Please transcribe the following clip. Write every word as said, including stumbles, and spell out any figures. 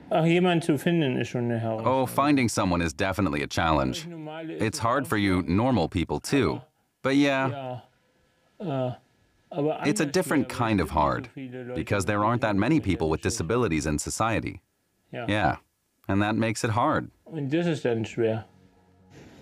Ach, jemanden zu finden ist schon eine Oh, Herausforderung. finding someone is definitely a challenge. It's hard for you normal people too. But yeah, Ja, äh, aber it's a anders different schwer, weil es kind of gibt nicht so hard, viele Leute because mit there aren't that many people with Behindertenstellen. disabilities in society. Ja. Yeah, and that makes it hard. Und das ist dann schwer.